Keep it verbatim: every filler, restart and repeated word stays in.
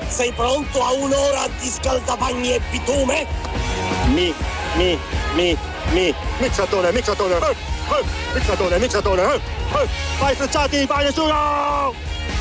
Sei pronto a un'ora di scaldapagni e bitume? Mi, mi, mi, mi, mixatore, mixatore, eh, eh, mixatore, mixatore, eh, eh, vai frizzati, vai nessuno!